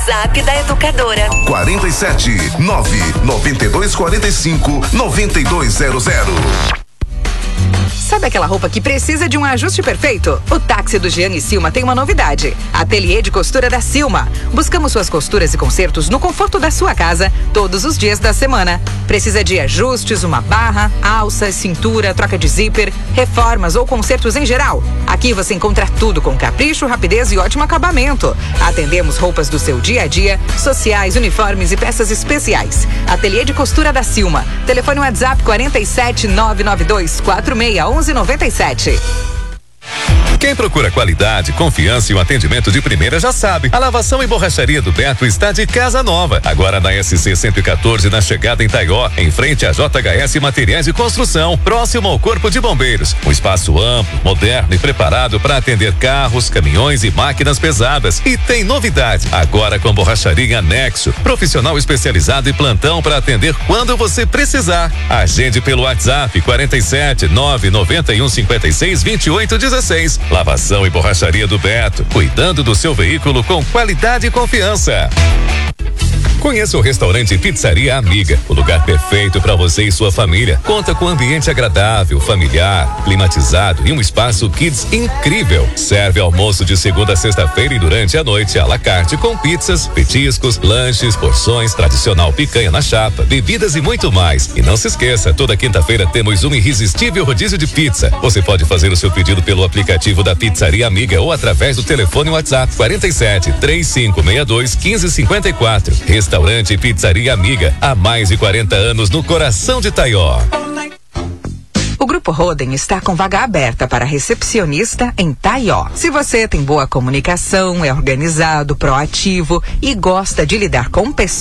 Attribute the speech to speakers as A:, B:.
A: WhatsApp da Educadora.
B: 47-99245-9200.
C: Sabe aquela roupa que precisa de um ajuste perfeito? O táxi do Giane Silma tem uma novidade. Ateliê de costura da Silma. Buscamos suas costuras e consertos no conforto da sua casa, todos os dias da semana. Precisa de ajustes, uma barra, alça, cintura, troca de zíper, reformas ou consertos em geral? Aqui você encontra tudo com capricho, rapidez e ótimo acabamento. Atendemos roupas do seu dia a dia, sociais, uniformes e peças especiais. Ateliê de costura da Silma. Telefone WhatsApp 47-992-461197.
D: Quem procura qualidade, confiança e um atendimento de primeira já sabe. A Lavação e Borracharia do Beto está de casa nova. Agora na SC 114, na chegada em Taió, em frente à JHS Materiais de Construção, próximo ao Corpo de Bombeiros. Um espaço amplo, moderno e preparado para atender carros, caminhões e máquinas pesadas. E tem novidade, agora com borracharia em anexo, profissional especializado e plantão para atender quando você precisar. Agende pelo WhatsApp 47-991-56-2816. Lavação e Borracharia do Beto, cuidando do seu veículo com qualidade e confiança. Conheça o restaurante Pizzaria Amiga, o lugar perfeito para você e sua família. Conta com um ambiente agradável, familiar, climatizado e um espaço kids incrível. Serve almoço de segunda a sexta-feira e durante a noite à la carte com pizzas, petiscos, lanches, porções, tradicional picanha na chapa, bebidas e muito mais. E não se esqueça, toda quinta-feira temos um irresistível rodízio de pizza. Você pode fazer o seu pedido pelo aplicativo da Pizzaria Amiga ou através do telefone WhatsApp 47-3562-1554. Restaurante Pizzaria Amiga, há mais de 40 anos no coração de Taió.
C: O Grupo Roden está com vaga aberta para recepcionista em Taió. Se você tem boa comunicação, é organizado, proativo e gosta de lidar com pessoas,